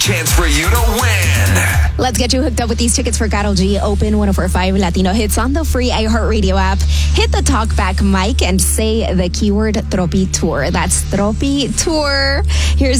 Chance for you to win. Let's get you hooked up with these tickets for Karol G Open 104.5 Latino Hits on the free iHeartRadio app. Hit the talkback mic and say the keyword Tropi Tour. That's Tropi Tour. Here's